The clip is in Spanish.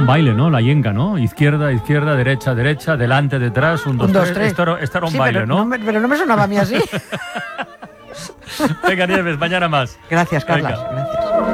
baile, ¿no? La yenga, ¿no? Izquierda, izquierda, derecha, derecha, delante, detrás, un, dos, tres. Esto era un baile, ¿no? Pero no me sonaba a mí así. Venga, Nieves, mañana más. Gracias, Carlas. Venga. Gracias.